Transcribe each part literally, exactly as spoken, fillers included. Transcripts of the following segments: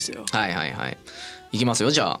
ですよ。 はいはいはい。いきますよ、じゃあ。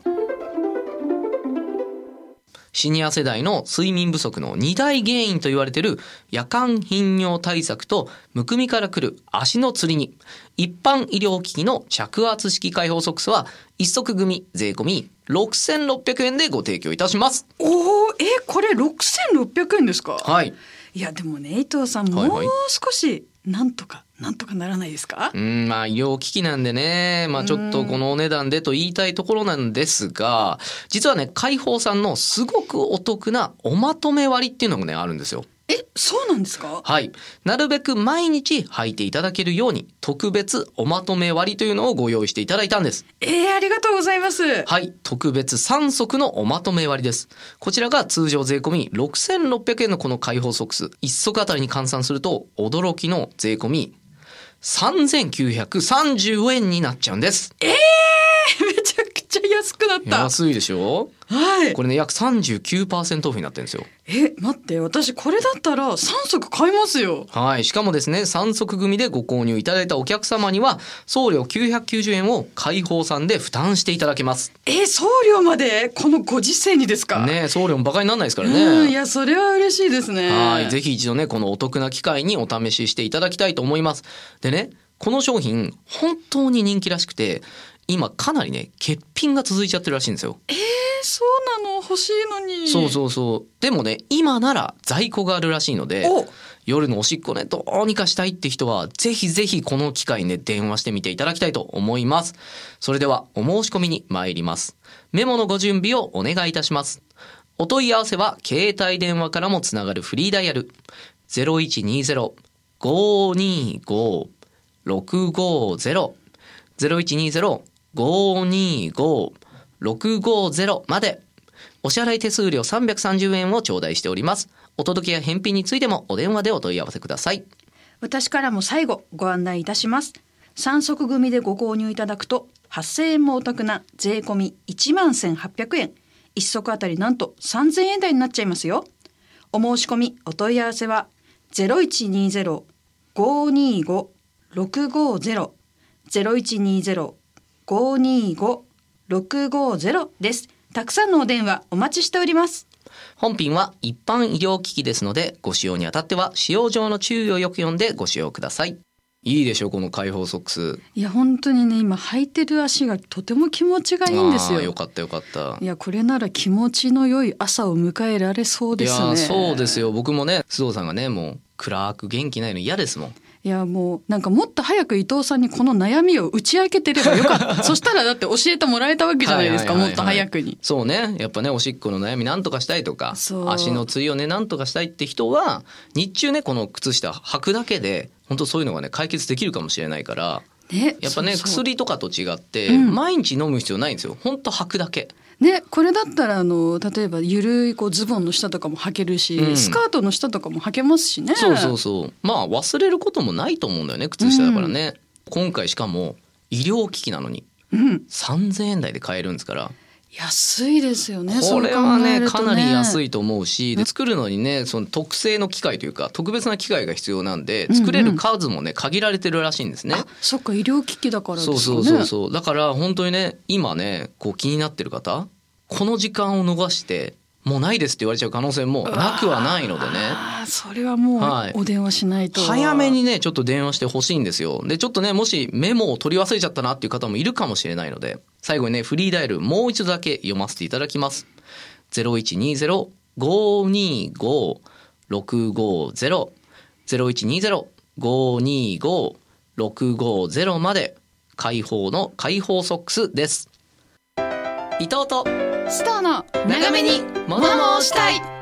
シニア世代の睡眠不足のに大原因と言われている夜間頻尿対策とむくみからくる足のつりに一般医療機器の着圧式開放ソックスはいっ足組税込みろくせんろっぴゃくえんでご提供いたします。 おお、えこれろくせんろっぴゃくえんですか。 はい。 いやでもね伊藤さん、 はいはい、 もう少しなんとかなんとかならないですか。 うんまあ医療機器なんでね、まあ、ちょっとこのお値段でと言いたいところなんですが、実はね開放さんのすごくお得なおまとめ割っていうのがねあるんですよ。 えそうなんですか。 はい。なるべく毎日履いていただけるように特別おまとめ割というのをご用意していただいたんです。 えー、ありがとうございます。 はい。特別さん足のおまとめ割です。こちらが通常税込みろくせんろっぴゃくえんのこの開放ソックスいっ足あたりに換算すると驚きの税込みさんぜんきゅうひゃくさんじゅうえんになっちゃうんです。 えー、めちゃくちゃ安くなった。 安いでしょ。 はい。 これね約 さんじゅうきゅうパーセント オフになってるんですよ。 え待って私これだったらさん足買いますよ。 はい。しかもですねさん足組でご購入いただいたお客様には送料きゅうひゃくきゅうじゅうえんを開放さんで負担していただけます。 え送料までこのご時世にですか。 ね送料もバカにならないですからね。 うんいやそれは嬉しいですね。 はいぜひ一度ねこのお得な機会にお試ししていただきたいと思います。でねこの商品本当に人気らしくて今かなりね欠品が続いちゃってるらしいんですよ。 えー、そうなの欲しいのに。 そうそうそう。でもね今なら在庫があるらしいので夜のおしっこねどうにかしたいって人はぜひぜひこの機会にね電話してみていただきたいと思います。それではお申し込みに参ります。メモのご準備をお願いいたします。お問い合わせは携帯電話からもつながるフリーダイヤル ゼロいちにゼロ ごーにーごー ろくごーゼロ ゼロいちにゼロ ごーにーごー ろくごーゼロまで。お支払い手数料さんびゃくさんじゅうえんを頂戴しております。お届けや返品についてもお電話でお問い合わせください。 私からも最後ご案内いたします。さん足組でご購入いただくとはっせんえんもお得な税込みいちまんせんはっぴゃくえん、いっ足あたりなんとさんぜんえん台になっちゃいますよ。お申し込みお問い合わせは ゼロいちにゼロ ごーにーご ろくごーゼロ ゼロいちにゼロ ごーにーご ろくごーゼロ です。たくさんのお電話お待ちしております。 本品は一般医療機器ですのでご使用にあたっては使用上の注意をよく読んでご使用ください。いいでしょうこの開放ソックス。 いや本当にね今履いてる足がとても気持ちがいいんですよ。 よかったよかった。 いやこれなら気持ちの良い朝を迎えられそうですね。 いやそうですよ。僕もね須藤さんがねもう暗く元気ないの嫌ですもん。 いやもうなんかもっと早く伊藤さんにこの悩みを打ち明けてればよかったそしたらだって教えてもらえたわけじゃないですか、もっと早くに。そうねやっぱねおしっこの悩みなんとかしたいとか足のつりをねなんとかしたいって人は日中ねこの靴下履くだけで本当そういうのがね解決できるかもしれないから、ね、やっぱねそうそう薬とかと違って、うん、毎日飲む必要ないんですよ。本当履くだけね、これだったらあの例えばゆるいこうズボンの下とかも履けるし、うん、スカートの下とかも履けますしね。 そうそうそうまあ忘れることもないと思うんだよね靴下だからね、うん、今回しかも医療機器なのに、うん、さんぜんえん台で買えるんですから安いですよね。 これはねかなり安いと思うしで作るのにねその特製の機械というか特別な機械が必要なんで作れる数もね限られてるらしいんですね、うんうん、 そっか医療機器だからですよね。 そうそうそうそうだから本当にね今ねこう気になってる方この時間を逃してもうないですって言われちゃう可能性もなくはないのでね。 あそれはもうお電話しないと、 はい、早めにねちょっと電話してほしいんですよ。でちょっとねもしメモを取り忘れちゃったなっていう方もいるかもしれないので最後にねフリーダイヤルもう一度だけ読ませていただきます。 ゼロいちにゼロ ごーにーごー ろくごーゼロ ゼロいちにゼロ ごーにーごー ろくごーゼロまで開放の開放ソックスです。伊藤とスターの長めに物申したい。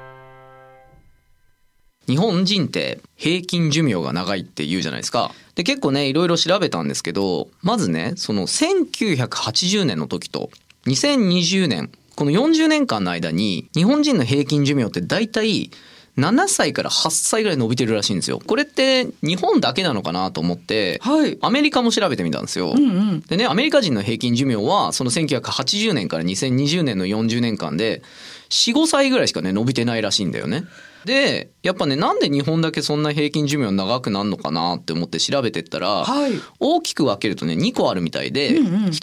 日本人って平均寿命が長いって言うじゃないですか。で結構ねいろいろ調べたんですけどまずねそのせんきゅうひゃくはちじゅうねんの時とにせんにじゅうねんこのよんじゅうねんかんの間に日本人の平均寿命ってだいたいななさいからはっさいぐらい伸びてるらしいんですよ。これって日本だけなのかなと思って、はい、アメリカも調べてみたんですよ、うんうん、でねアメリカ人の平均寿命はそのせんきゅうひゃくはちじゅうねんからにせんにじゅうねんのよんじゅうねんかんで よん,ご 歳ぐらいしかね伸びてないらしいんだよね。 でやっぱね、なんで日本だけそんな平均寿命長くなるのかなって思って調べてったら、 はい、 大きく分けるとねにこあるみたいで、うんうん、